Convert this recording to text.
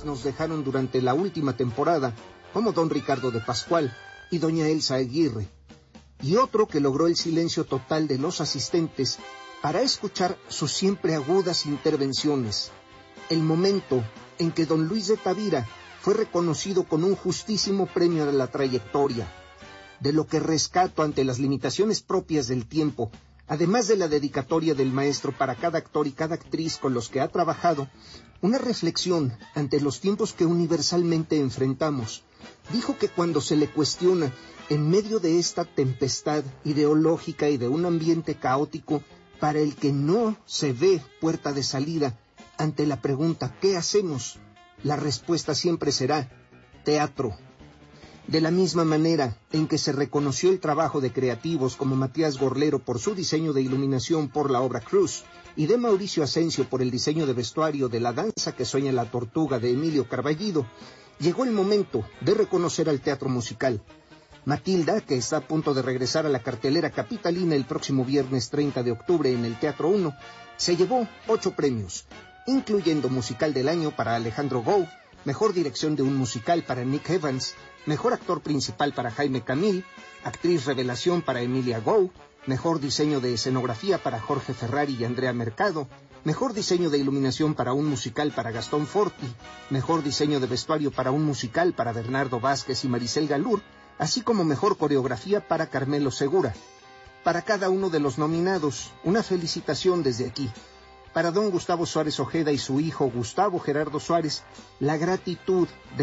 nos dejaron durante la última temporada, como don Ricardo de Pascual y doña Elsa Aguirre, y otro que logró el silencio total de los asistentes para escuchar sus siempre agudas intervenciones. El momento en que don Luis de Tavira fue reconocido con un justísimo premio de la trayectoria. De lo que rescato ante las limitaciones propias del tiempo, además de la dedicatoria del maestro para cada actor y cada actriz con los que ha trabajado, una reflexión ante los tiempos que universalmente enfrentamos. Dijo que cuando se le cuestiona, en medio de esta tempestad ideológica y de un ambiente caótico, para el que no se ve puerta de salida, ante la pregunta ¿qué hacemos?, la respuesta siempre será teatro. De la misma manera en que se reconoció el trabajo de creativos como Matías Gorlero por su diseño de iluminación por la obra Cruz y de Mauricio Asensio por el diseño de vestuario de La danza que sueña la tortuga de Emilio Carballido, llegó el momento de reconocer al teatro musical. Matilda, que está a punto de regresar a la cartelera capitalina el próximo viernes 30 de octubre en el Teatro 1, se llevó 8 premios, incluyendo Musical del Año para Alejandro Gou, Mejor Dirección de un Musical para Nick Evans, Mejor Actor Principal para Jaime Camil, Actriz Revelación para Emilia Gou, Mejor Diseño de Escenografía para Jorge Ferrari y Andrea Mercado, Mejor Diseño de Iluminación para un Musical para Gastón Forti, Mejor Diseño de Vestuario para un Musical para Bernardo Vázquez y Maricel Galur, así como Mejor Coreografía para Carmelo Segura. Para cada uno de los nominados, una felicitación desde aquí. Para don Gustavo Suárez Ojeda y su hijo Gustavo Gerardo Suárez, la gratitud de